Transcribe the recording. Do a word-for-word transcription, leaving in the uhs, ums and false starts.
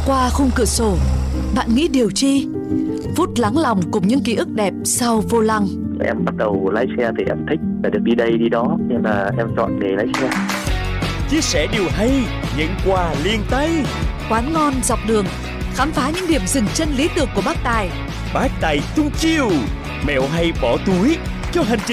Qua khung cửa sổ, bạn nghĩ điều chi? Phút lắng lòng cùng những ký ức đẹp sau vô lăng. Em bắt đầu lái xe thì em thích phải được đi đây đi đó, nên là em chọn nghề lái xe. Chia sẻ điều hay, nhận quà liền tay. Quán ngon dọc đường, khám phá những điểm dừng chân lý tưởng của bác Tài. Bác Tài tung chiêu, mẹo hay bỏ túi cho hành trình